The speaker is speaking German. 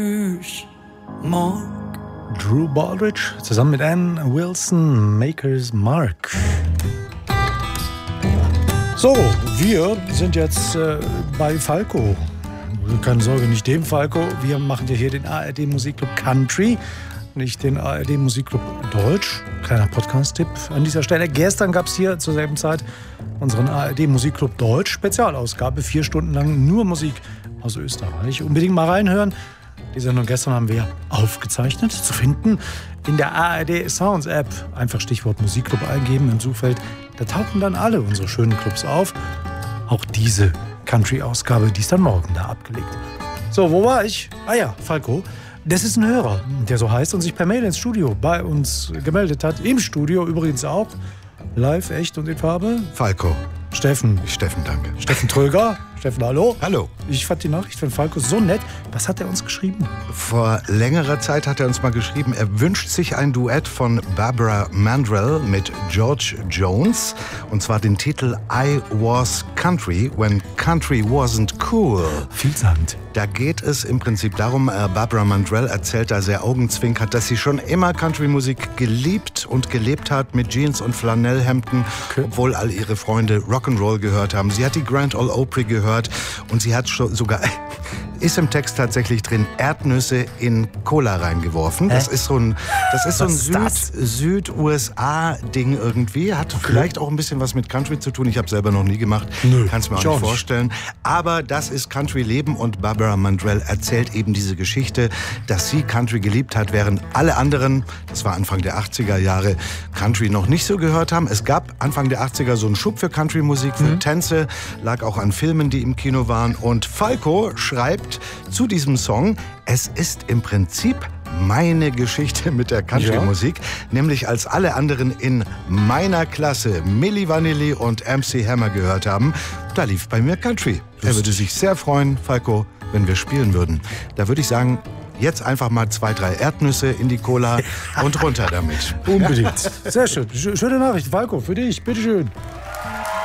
Drew Baldridge zusammen mit Ann Wilson, Maker's Mark. So, wir sind jetzt bei Falco. Keine Sorge, nicht dem Falco. Wir machen ja hier den ARD Musikclub Country, nicht den ARD Musikclub Deutsch. Kleiner Podcast-Tipp an dieser Stelle. Gestern gab es hier zur selben Zeit unseren ARD Musikclub Deutsch Spezialausgabe. 4 Stunden lang nur Musik aus Österreich. Unbedingt mal reinhören. Die Sendung gestern haben wir aufgezeichnet, zu finden in der ARD Sounds App. Einfach Stichwort Musikclub eingeben im Suchfeld. Da tauchen dann alle unsere schönen Clubs auf. Auch diese Country-Ausgabe, die ist dann morgen da abgelegt. So, wo war ich? Ah ja, Falco. Das ist ein Hörer, der so heißt und sich per Mail ins Studio bei uns gemeldet hat. Im Studio übrigens auch. Live, echt und in Farbe. Falco. Steffen, danke. Steffen Tröger. Steffen, hallo. Hallo. Ich fand die Nachricht von Falco so nett. Was hat er uns geschrieben? Vor längerer Zeit hat er uns mal geschrieben, er wünscht sich ein Duett von Barbara Mandrell mit George Jones. Und zwar den Titel I Was Country, When Country Wasn't Cool. Vielsagend. Da geht es im Prinzip darum, Barbara Mandrell erzählt da sehr augenzwinkert, dass sie schon immer Country-Musik geliebt und gelebt hat mit Jeans und Flanellhemden, obwohl all ihre Freunde Rock'n'Roll gehört haben. Sie hat die Grand Ole Opry gehört und sie hat sogar, ist im Text tatsächlich drin, Erdnüsse in Cola reingeworfen. Das ist so ein Süd-USA-Ding irgendwie. Hat vielleicht auch ein bisschen was mit Country zu tun. Ich habe selber noch nie gemacht. Kann es mir auch nicht vorstellen. Aber das ist Country-Leben und Barbara Mandrell erzählt eben diese Geschichte, dass sie Country geliebt hat, während alle anderen, das war Anfang der 80er Jahre, Country noch nicht so gehört haben. Es gab Anfang der 80er so einen Schub für Country-Musik, für Tänze, lag auch an Filmen, die im Kino waren. Und Falco schreibt zu diesem Song, es ist im Prinzip meine Geschichte mit der Country-Musik, nämlich als alle anderen in meiner Klasse Milli Vanilli und MC Hammer gehört haben, da lief bei mir Country. Er würde sich sehr freuen, Falco, wenn wir spielen würden. Da würde ich sagen, jetzt einfach mal 2, 3 Erdnüsse in die Cola und runter damit. Unbedingt. Sehr schön. Schöne Nachricht, Falco, für dich. Bitteschön.